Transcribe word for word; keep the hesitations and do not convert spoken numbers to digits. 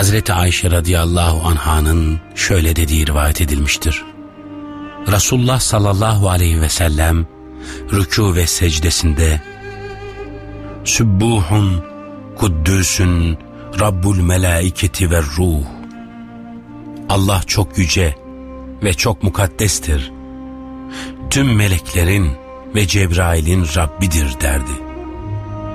Hazreti Ayşe radıyallahu anh'ın şöyle dediği rivayet edilmiştir. Resulullah sallallahu aleyhi ve sellem rükû ve secdesinde Sübbuhun, Kuddüsün, Rabbul melaiketi ve ruh. Allah çok yüce ve çok mukaddestir. Tüm meleklerin ve Cebrail'in Rabbidir derdi.